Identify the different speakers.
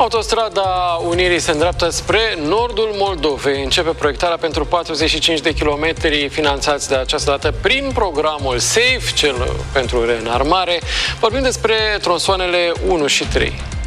Speaker 1: Autostrada Unirii se îndreaptă spre nordul Moldovei. Începe proiectarea pentru 45 de kilometri finanțați de această dată prin programul SAFE, cel pentru reînarmare. Vorbim despre tronsoanele 1 și 3.